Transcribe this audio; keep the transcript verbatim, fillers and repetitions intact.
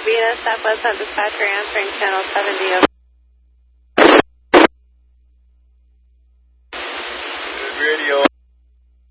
Venus Southwest on dispatcher answering channel seventy. Radio.